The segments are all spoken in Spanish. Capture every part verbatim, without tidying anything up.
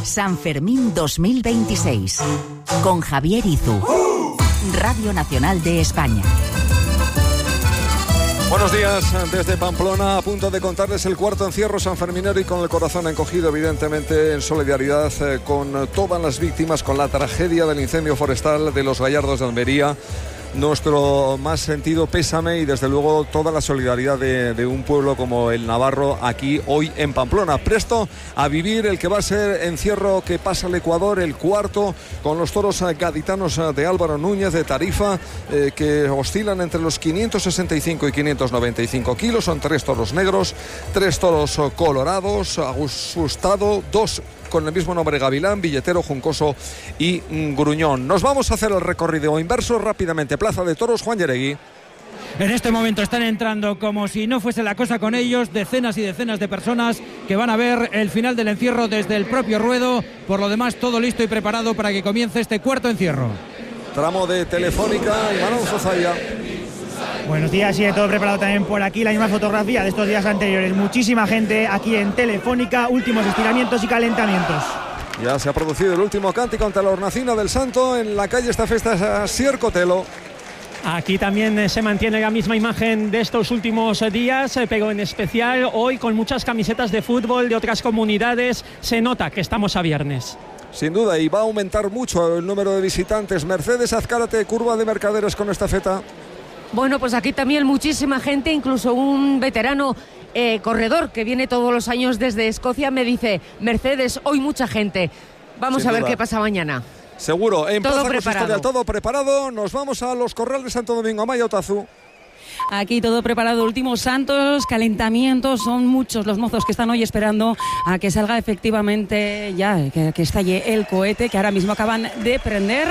San Fermín dos mil veintiséis. Con Javier Izu. Radio Nacional de España. Buenos días desde Pamplona, a punto de contarles el cuarto encierro sanferminero y con el corazón encogido, evidentemente, en solidaridad eh, con todas las víctimas, con la tragedia del incendio forestal de los Gallardos de Almería. Nuestro más sentido pésame y desde luego toda la solidaridad de, de un pueblo como el navarro aquí hoy en Pamplona, presto a vivir el que va a ser encierro que pasa al Ecuador, el cuarto, con los toros gaditanos de Álvaro Núñez de Tarifa, eh, que oscilan entre los quinientos sesenta y cinco y quinientos noventa y cinco kilos. Son tres toros negros, tres toros colorados, asustado, dos con el mismo nombre: Gavilán, Billetero, Juncoso y Gruñón. Nos vamos a hacer el recorrido inverso rápidamente. Plaza de Toros, Juan Yeregui. En este momento están entrando, como si no fuese la cosa con ellos, decenas y decenas de personas que van a ver el final del encierro desde el propio ruedo. Por lo demás, todo listo y preparado para que comience este cuarto encierro. Tramo de Telefónica, Imanol Zozaya. Buenos días, y todo preparado también por aquí, la misma fotografía de estos días anteriores. Muchísima gente aquí en Telefónica, últimos estiramientos y calentamientos. Ya se ha producido el último cántico ante la hornacina del Santo en la calle esta fiesta Siercotelo. Aquí también se mantiene la misma imagen de estos últimos días, pero en especial hoy con muchas camisetas de fútbol de otras comunidades. Se nota que estamos a viernes. Sin duda, y va a aumentar mucho el número de visitantes. Mercedes Azcárate, curva de Mercaderes con esta feta. Bueno, pues aquí también muchísima gente, incluso un veterano eh, corredor que viene todos los años desde Escocia me dice: Mercedes, hoy mucha gente. Vamos Sin a ver duda. qué pasa mañana. Seguro, en Todo Plaza preparado. Consistorial, todo preparado. Nos vamos a los Corrales de Santo Domingo. Amaya Otazu. Aquí todo preparado, últimos santos, calentamientos, son muchos los mozos que están hoy esperando a que salga efectivamente ya, que, que estalle el cohete que ahora mismo acaban de prender.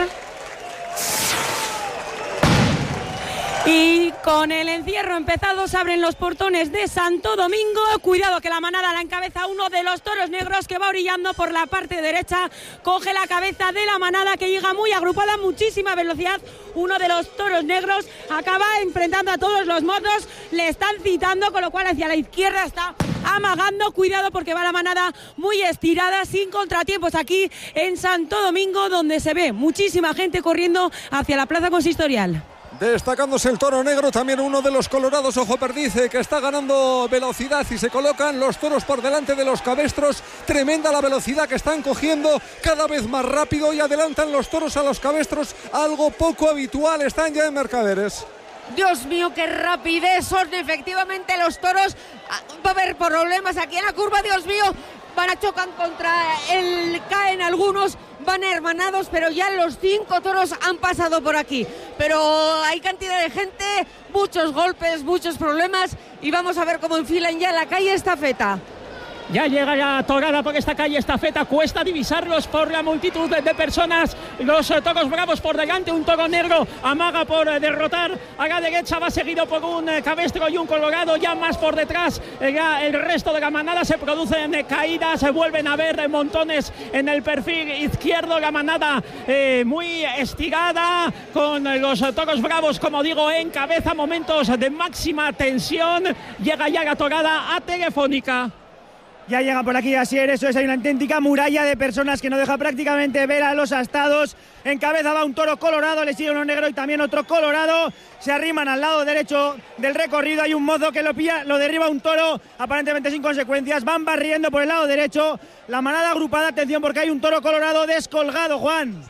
Y con el encierro empezado se abren los portones de Santo Domingo. Cuidado que la manada la encabeza uno de los toros negros que va orillando por la parte derecha. Coge la cabeza de la manada que llega muy agrupada, muchísima velocidad. Uno de los toros negros acaba enfrentando a todos los mozos. Le están citando, con lo cual hacia la izquierda está amagando. Cuidado porque va la manada muy estirada, sin contratiempos aquí en Santo Domingo, donde se ve muchísima gente corriendo hacia la plaza consistorial. Destacándose el toro negro, también uno de los colorados, Ojo Perdiz, que está ganando velocidad y se colocan los toros por delante de los cabestros. Tremenda la velocidad que están cogiendo, cada vez más rápido, y adelantan los toros a los cabestros, algo poco habitual. Están ya en Mercaderes. Dios mío, qué rapidez son efectivamente los toros. Va a haber problemas aquí en la curva, Dios mío. Van a chocar contra el... caen algunos, van hermanados, pero ya los cinco toros han pasado por aquí. Pero hay cantidad de gente, muchos golpes, muchos problemas, y vamos a ver cómo enfilan ya la calle estafeta. Ya llega la torada por esta calle estafeta, cuesta divisarlos por la multitud de, de personas. Los eh, toros bravos por delante, un toro negro amaga por eh, derrotar a la derecha, va seguido por un eh, cabestro y un colorado, ya más por detrás. Eh, ya el resto de la manada se producen eh, caídas, se vuelven a ver eh, montones en el perfil izquierdo. La manada eh, muy estirada, con eh, los eh, toros bravos, como digo, en cabeza, momentos de máxima tensión. Llega ya la torada a Telefónica. Ya llega por aquí Asier, eso es, hay una auténtica muralla de personas que no deja prácticamente ver a los astados. En cabeza va un toro colorado, le sigue uno negro y también otro colorado. Se arriman al lado derecho del recorrido, hay un mozo que lo pilla, lo derriba un toro, aparentemente sin consecuencias. Van barriendo por el lado derecho, la manada agrupada, atención porque hay un toro colorado descolgado, Juan.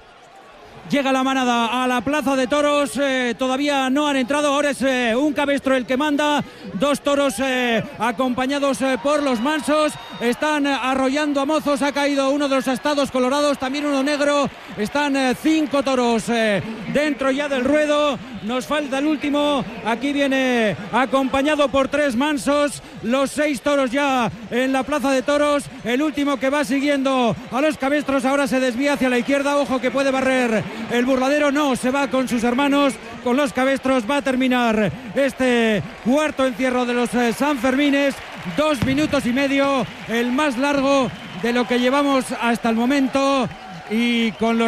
Llega la manada a la plaza de toros, eh, todavía no han entrado, ahora es eh, un cabestro el que manda, dos toros eh, acompañados eh, por los mansos, están eh, arrollando a mozos, ha caído uno de los astados colorados, también uno negro, están eh, cinco toros eh, dentro ya del ruedo, nos falta el último, aquí viene acompañado por tres mansos, los seis toros ya en la plaza de toros, el último que va siguiendo a los cabestros ahora se desvía hacia la izquierda, ojo que puede barrer el burladero, no, se va con sus hermanos, con los cabestros. Va a terminar este cuarto encierro de los eh, Sanfermines, dos minutos y medio, el más largo de lo que llevamos hasta el momento, y con los